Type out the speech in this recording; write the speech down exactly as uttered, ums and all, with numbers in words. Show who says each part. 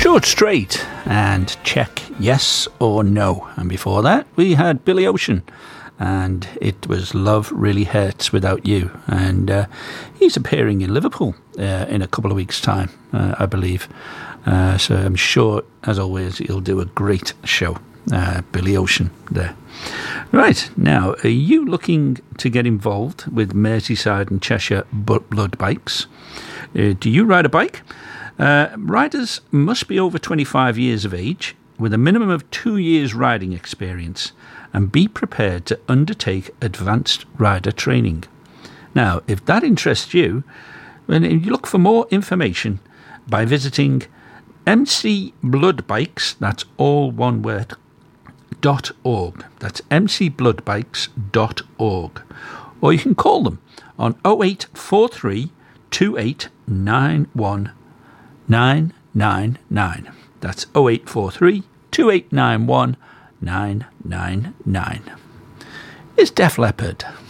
Speaker 1: George Strait and Check Yes or No. And before that, we had Billy Ocean, and it was Love Really Hurts Without You. And uh, he's appearing in Liverpool uh, in a couple of weeks' time, uh, I believe. Uh, so I'm sure, as always, he'll do a great show. Uh, Billy Ocean there. Right, now, are you looking to get involved with Merseyside and Cheshire Blood Bikes? Uh, do you ride a bike? Uh, riders must be over twenty-five years of age with a minimum of two years riding experience and be prepared to undertake advanced rider training. Now, if that interests you, then you look for more information by visiting M C Blood Bikes, that's all one word, dot org. That's m c blood bikes dot org. Or you can call them on oh eight four three, two eight nine one nine nine nine. That's oh eight four three, two eight nine one nine nine nine. It's Def Leppard.